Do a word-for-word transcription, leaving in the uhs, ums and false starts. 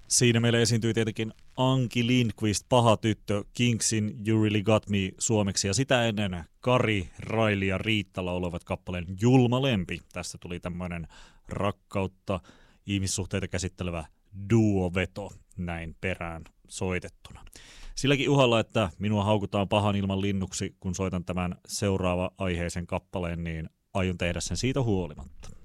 Siinä meille esiintyi tietenkin Anki Lindqvist, Paha tyttö, Kingsin You Really Got Me suomeksi, ja sitä ennen Kari, Raili ja Riitta lauloivat kappaleen Julma lempi. Tästä tuli tämmöinen rakkautta, ihmissuhteita käsittelevä duoveto näin perään soitettuna. Silläkin uhalla, että minua haukutaan pahan ilman linnuksi, kun soitan tämän seuraava aiheisen kappaleen, niin aion tehdä sen siitä huolimatta.